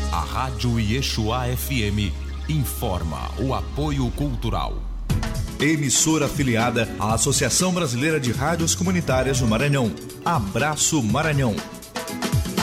A Rádio Yeshua FM informa o apoio cultural. Emissora afiliada à Associação Brasileira de Rádios Comunitárias do Maranhão. Abraço Maranhão.